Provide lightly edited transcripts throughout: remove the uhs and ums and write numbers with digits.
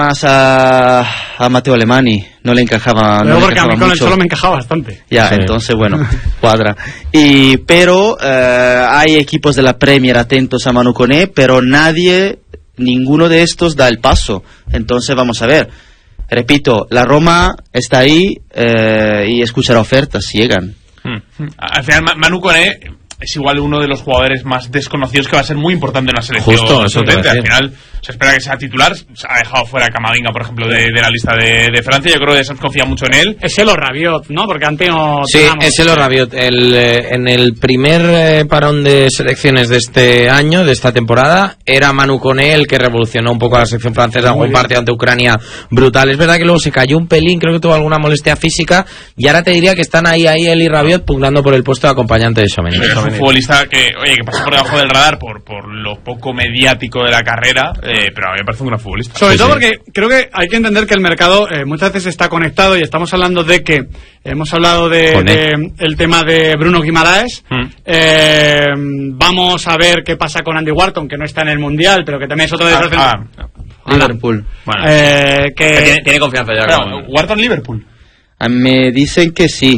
más a Matteo Alemany, no le encajaba. No, porque a mí con mucho. el Cholo me encajaba bastante. Ya, sí. Entonces bueno, cuadra. Pero hay equipos de la Premier atentos a Manu Koné, pero ninguno de estos da el paso. Entonces vamos a ver. Repito, la Roma está ahí y escuchará ofertas si llegan. Al final Manu Koné es igual uno de los jugadores más desconocidos que va a ser muy importante en la selección. Justo, eso te va a decir. Al final se espera que sea titular. Se ha dejado fuera a Camavinga, por ejemplo, de la lista de Francia. Yo creo que Sanz confía mucho en él. Es el Rabiot, ¿no? Porque antes no... Sí, es el Rabiot. En el primer parón de selecciones de este año, de esta temporada, era Manu Koné el que revolucionó un poco a la selección francesa. Un partido ante Ucrania brutal. Es verdad que luego se cayó un pelín, creo que tuvo alguna molestia física, y ahora te diría que están ahí él y Rabiot pugnando por el puesto de acompañante de Tchouaméni. Es un futbolista que pasa por debajo del radar por lo poco mediático de la carrera, pero a mí me parece un gran futbolista. Sobre todo porque creo que hay que entender que el mercado muchas veces está conectado, y estamos hablando de que hemos hablado de el tema de Bruno Guimaraes. Vamos a ver qué pasa con Andy Wharton, que no está en el Mundial, pero que también es otro de los Liverpool. Bueno. Tiene confianza ya. Wharton Liverpool. Me dicen que sí,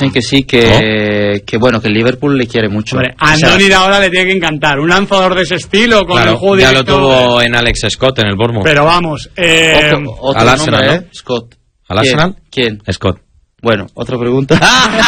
que bueno, que el Liverpool le quiere mucho. Hombre, a Andoni de ahora le tiene que encantar un lanzador de ese estilo con el juego ya directo. lo tuvo en Alex Scott en el Bournemouth. Pero vamos, otro al nombre, Arsenal, ¿no? Scott. ¿Al Arsenal? ¿Quién? Scott. Bueno, otra pregunta.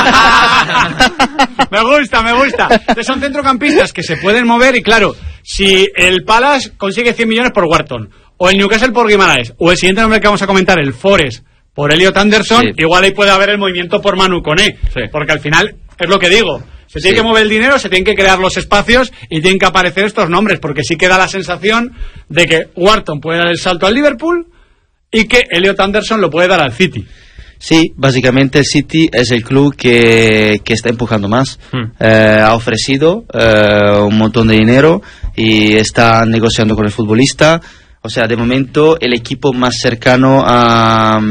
Me gusta. Son centrocampistas que se pueden mover, y claro, si el Palace consigue 100 millones por Wharton, o el Newcastle por Guimaraes, o el siguiente nombre que vamos a comentar, el Forest por Elliot Anderson, igual ahí puede haber el movimiento por Manu Koné, porque al final es lo que digo, se tiene que mover el dinero, se tienen que crear los espacios y tienen que aparecer estos nombres, porque sí que da la sensación de que Wharton puede dar el salto al Liverpool y que Elliot Anderson lo puede dar al City. Sí, básicamente el City es el club que está empujando más. Ha ofrecido un montón de dinero y está negociando con el futbolista. O sea, de momento el equipo más cercano a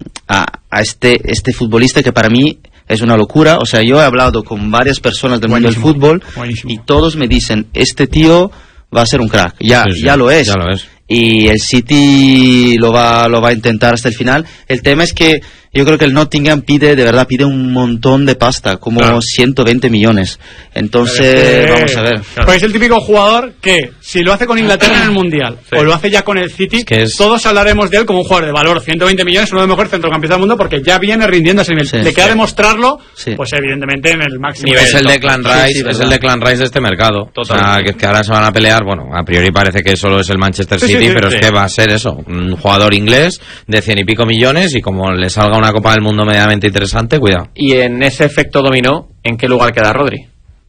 este futbolista, que para mí es una locura. O sea, yo he hablado con varias personas del mundo del fútbol y todos me dicen, este tío va a ser un crack. Ya lo es. Y el City lo va a intentar hasta el final. El tema es que yo creo que el Nottingham pide un montón de pasta, como 120 millones. Entonces, vamos a ver. Pues es el típico jugador que, si lo hace con Inglaterra en el Mundial, o lo hace ya con el City, todos hablaremos de él como un jugador de valor. 120 millones, uno de los mejores centrocampistas del mundo, porque ya viene rindiendo a ese nivel. Le queda demostrarlo, pues evidentemente en el máximo. Es el Declan Rice, es el Declan Rice de este mercado. O sea, que ahora se van a pelear, bueno, a priori parece que solo es el Manchester City, pero es que va a ser eso, un jugador inglés de 100 y pico millones, y como le salga una Copa del Mundo medianamente interesante, cuidado. Y en ese efecto dominó, ¿en qué lugar queda Rodri?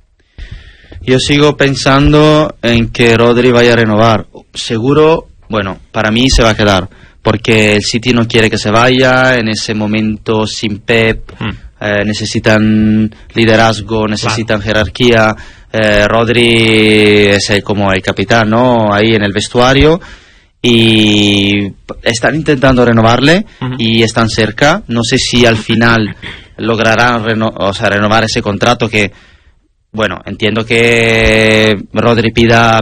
Yo sigo pensando en que Rodri vaya a renovar. Seguro, bueno, para mí se va a quedar, porque el City no quiere que se vaya en ese momento sin Pep. Necesitan liderazgo, necesitan jerarquía. Rodri es como el capitán, ¿no? Ahí en el vestuario. Y están intentando renovarle y están cerca. No sé si al final lograrán renovar ese contrato, que bueno, entiendo que Rodri pida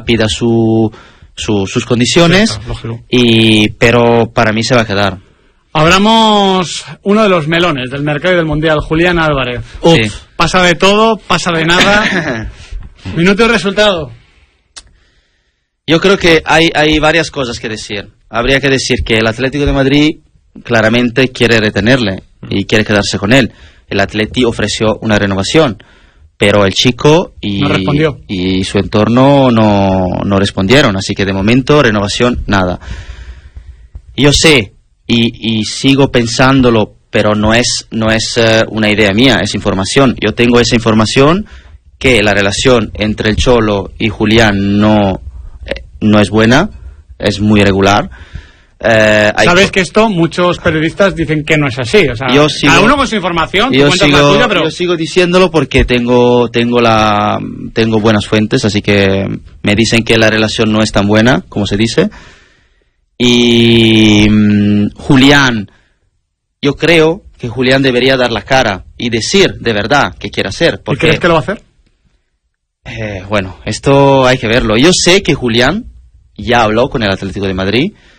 sus condiciones, pero para mí se va a quedar. Abramos uno de los melones del mercado y del Mundial, Julián Álvarez. Pasa de todo, pasa de nada. Minuto y resultado. Yo creo que hay varias cosas que decir. Habría que decir que el Atlético de Madrid claramente quiere retenerle y quiere quedarse con él. El Atleti ofreció una renovación, pero el chico y su entorno no respondieron. Así que de momento, renovación, nada. Yo sé, y sigo pensándolo, pero no es una idea mía, es información. Yo tengo esa información, que la relación entre el Cholo y Julián no es buena, es muy irregular. Sabes que esto muchos periodistas dicen que no es así, o sea, cada uno con su información, yo sigo diciéndolo porque tengo buenas fuentes, así que me dicen que la relación no es tan buena como se dice. Y Julián, yo creo que Julián debería dar la cara y decir de verdad qué quiere hacer. ¿Y crees que lo va a hacer? Bueno, esto hay que verlo. Yo sé que Julián ya habló con el Atlético de Madrid